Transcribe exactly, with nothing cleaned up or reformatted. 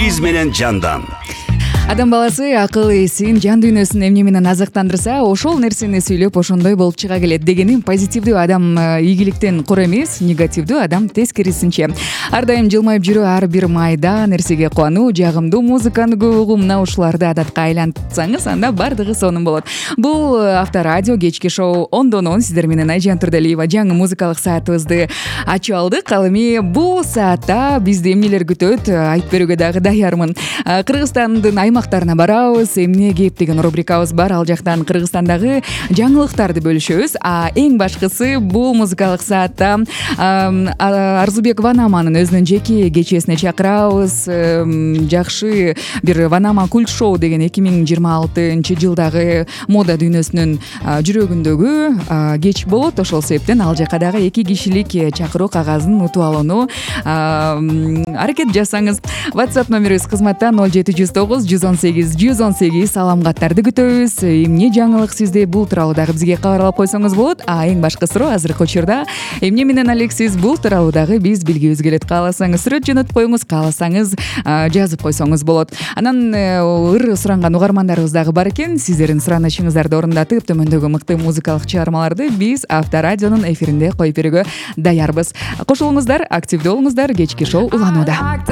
биз менен жандан. Адам баласы акыл эсин, жан дүйнөсүн эмне менен азыктандырса, ошол нерсени сүйлөп ошондой болуп чыга келет дегеним. Позитивдүү адам ийгиликтен кур эмес, негативдүү адам тескерисинче. Ар дайым жылмайып жүрүү, ар бир майда нерсеге кубануу, жагымдуу музыканы көп угуу, мына ушуларды адатка айлантсаңыз, анда бардыгы сонун болот. Бул Авторадио кечки шоу ондон он сиздер менен Айжан Турдалиева жаңы музыкалык саатыбызды ачып алдык. Ал эми бул саатта бизди эмнелер күтөт айтып берүүгө дагы даярмын. Кыргызстандын аймактарына барабыз. Эмне кеп деген рубрикабыз бар. Ал жактан Кыргызстандагы жаңылыктарды бөлүшөбүз. А эң башкысы бул музыкалык саатта Арзубек Ванаманын өзүнүн жеке кечесине чакырабыз. Жакшы бир Ванама культ шоу деген эки миң жыйырма алтынчы жылдагы мода дүйнөсүнүн жүрөгүндөгү кеч болот. Ошол себептен ал жака дагы эки кишилик чакыруу кагазын утуп алууну аракет жасаңыз. WhatsApp номерибиз кызматта ноль жети жүз тогуз жүз он сегиз жүз он сегиз. Салам каттарды күтөбүз. Эмне жаңылык сизде, бул тууралуу дагы бизге кабарлап койсоңуз болот. А эң башкы суроо азыркы учурда эмне менен алексиз, бул тууралуу дагы биз билгибиз келет. Кааласаңыз сүрөт жөнөтүп коюңуз, кааласаңыз жазып койсоңуз болот. Анан ыр суранган угармандарыбыз дагы бар экен. Сиздердин суранычыңыздарды орундатып, төмөндөгү мыкты музыкалык чыгармаларды биз Авторадионун эфиринде коюп берүүгө даярбыз. Кошулуңуздар, активдүү болуңуздар. Кечки шоу уланууда.